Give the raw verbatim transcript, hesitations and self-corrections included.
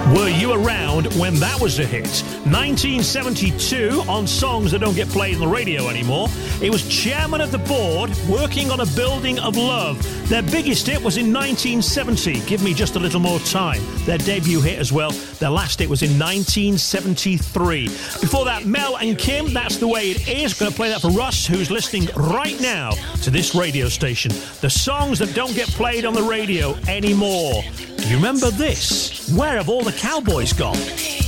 Were you around when that was a hit? nineteen seventy-two, on songs that don't get played on the radio anymore. It was Chairman of the Board, Working on a Building of Love. Their biggest hit was in nineteen seventy, Give Me Just a Little More Time. Their debut hit as well. Their last hit was in nineteen seventy-three. Before that, Mel and Kim, That's the Way It Is. Going to play that for Russ, who's listening right now to this radio station. The songs that don't get played on the radio anymore. Do you remember this? Where have all the cowboys gone?